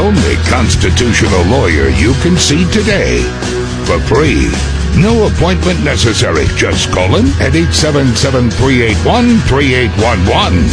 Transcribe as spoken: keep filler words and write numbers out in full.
only constitutional lawyer you can see today. For free. No appointment necessary. Just call him at eight seven seven, three eight one, three eight one one.